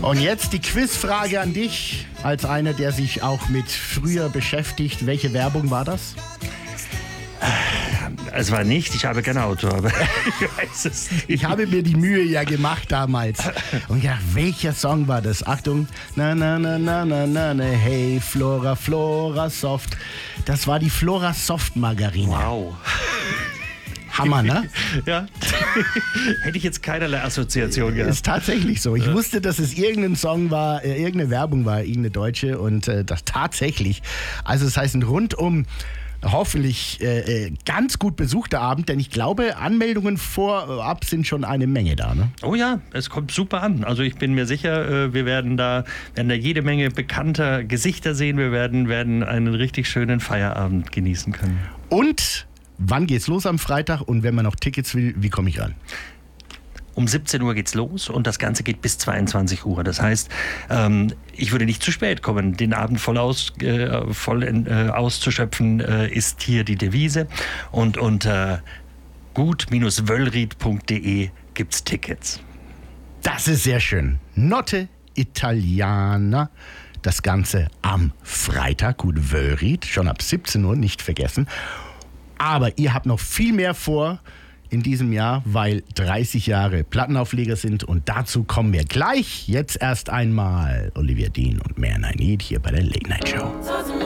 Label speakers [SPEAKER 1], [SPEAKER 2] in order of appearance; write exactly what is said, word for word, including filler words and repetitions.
[SPEAKER 1] Und jetzt die Quizfrage an dich, als einer, der sich auch mit früher beschäftigt. Welche Werbung war das?
[SPEAKER 2] Es war nicht, ich habe kein Auto, aber ich weiß es nicht.
[SPEAKER 1] Ich habe mir die Mühe ja gemacht damals. Und ja, welcher Song war das? Achtung. Na, na, na, na, na, na, na, hey, Flora, Flora Soft. Das war die Flora Soft Margarine.
[SPEAKER 2] Wow.
[SPEAKER 1] Hammer, ne?
[SPEAKER 2] Ja. Hätte ich jetzt keinerlei Assoziation gehabt.
[SPEAKER 1] Ist tatsächlich so. Ich ja. wusste, dass es irgendein Song war, äh, irgendeine Werbung war, irgendeine deutsche. Und äh, das tatsächlich. Also das heißt, ein rundum hoffentlich äh, ganz gut besuchter Abend, denn ich glaube, Anmeldungen vorab sind schon eine Menge da, ne?
[SPEAKER 2] Oh ja, es kommt super an. Also ich bin mir sicher, äh, wir werden da, werden da jede Menge bekannter Gesichter sehen. Wir werden, werden einen richtig schönen Feierabend genießen können.
[SPEAKER 1] Und wann geht's los am Freitag? Und wenn man noch Tickets will, wie komme ich ran?
[SPEAKER 2] Um siebzehn Uhr geht's los und das Ganze geht bis zweiundzwanzig Uhr. Das heißt, ähm, ich würde nicht zu spät kommen. Den Abend voll, aus, äh, voll in, äh, auszuschöpfen äh, ist hier die Devise. Und unter gut Bindestrich wöllried punkt de gibt's Tickets.
[SPEAKER 1] Das ist sehr schön. Notte Italiana. Das Ganze am Freitag. Gut Wöllried, schon ab siebzehn Uhr, nicht vergessen. Aber ihr habt noch viel mehr vor in diesem Jahr, weil dreißig Jahre Plattenaufleger sind und dazu kommen wir gleich. Jetzt erst einmal Olivia Dean und Man I Need hier bei der Late Night Show.